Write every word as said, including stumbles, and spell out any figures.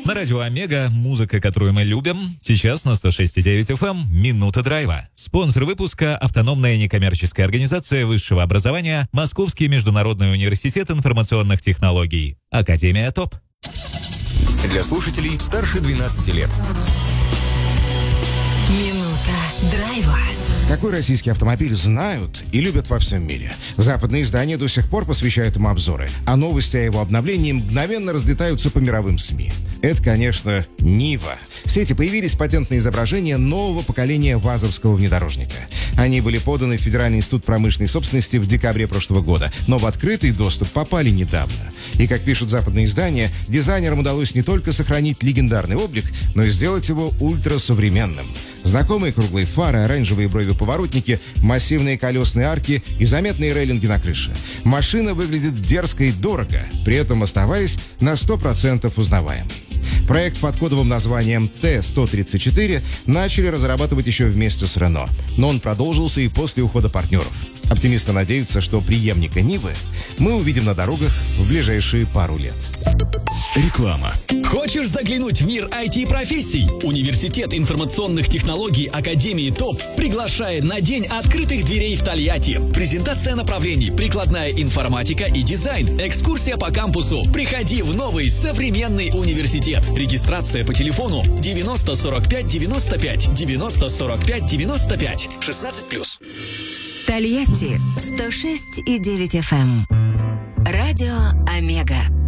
На радио Омега музыка, которую мы любим. Сейчас на сто шесть и девять эф эм «Минута драйва». Спонсор выпуска – автономная некоммерческая организация высшего образования Московский международный университет информационных технологий. Академия ТОП. Для слушателей старше двенадцати лет. Минута драйва. Какой российский автомобиль знают и любят во всем мире? Западные издания до сих пор посвящают ему обзоры, а новости о его обновлении мгновенно разлетаются по мировым СМИ. Это, конечно, Нива. В сети появились патентные изображения нового поколения вазовского внедорожника. Они были поданы в Федеральный институт промышленной собственности в декабре прошлого года, но в открытый доступ попали недавно. И, как пишут западные издания, дизайнерам удалось не только сохранить легендарный облик, но и сделать его ультрасовременным. Знакомые круглые фары, оранжевые брови-поворотники, массивные колесные арки и заметные рейлинги на крыше. Машина выглядит дерзко и дорого, при этом оставаясь на сто процентов узнаваемой. Проект под кодовым названием Т сто тридцать четыре начали разрабатывать еще вместе с Рено, но он продолжился и после ухода партнеров. Оптимисты надеются, что преемника Нивы мы увидим на дорогах в ближайшие пару лет. Реклама. Хочешь заглянуть в мир ай ти-профессий? Университет информационных технологий Академии ТОП приглашает на День открытых дверей в Тольятти. Презентация направлений: прикладная информатика и дизайн. Экскурсия по кампусу. Приходи в новый современный университет. Регистрация по телефону девяносто сорок пять девяносто пять девяносто сорок пять девяносто пять. шестнадцать плюс. Тольятти сто шесть и девять эф эм. Радио Омега.